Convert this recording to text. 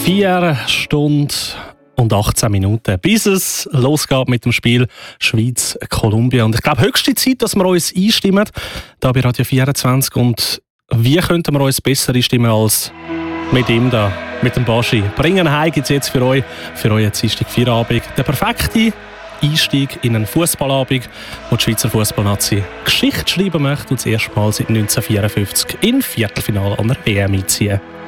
4 Stunden und 18 Minuten, bis es losgeht mit dem Spiel Schweiz-Kolumbien. Und ich glaube, höchste Zeit, dass wir uns einstimmen, da bei Radio 24. Und wie könnten wir uns besser einstimmen als mit ihm da, mit dem Baschi? Bringen heim gibt es jetzt für euch Dienstag Feierabend. Der perfekte Einstieg in einen Fußballabend, wo die Schweizer Fußballnazi Geschichte schreiben möchte und das erste Mal seit 1954 im Viertelfinale an der WM einziehen.